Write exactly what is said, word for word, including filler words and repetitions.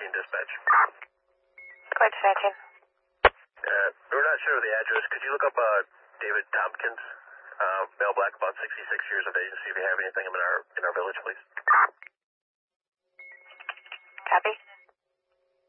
nineteen dispatch. Go ahead to nineteen. Uh, we're not sure of the address. Could you look up uh, David Tompkins, uh, male black, about sixty-six years of age, and see if you have anything in our, in our village, please? Copy.